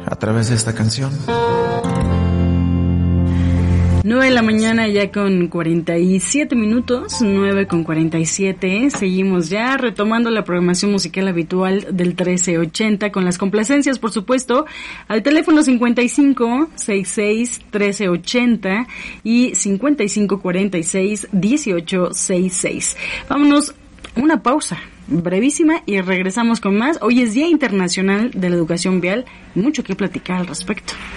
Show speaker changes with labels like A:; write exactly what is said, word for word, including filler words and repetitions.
A: a través de esta canción.
B: nueve de la mañana ya con cuarenta y siete minutos, nueve con cuarenta y siete. Seguimos ya retomando la programación musical habitual del trece ochenta con las complacencias, por supuesto, al teléfono cincuenta y cinco, sesenta y seis, trece ochenta y cincuenta y cinco, cuarenta y seis, dieciocho sesenta y seis. Vámonos, una pausa brevísima y regresamos con más. Hoy es Día Internacional de la Educación Vial y mucho que platicar al respecto.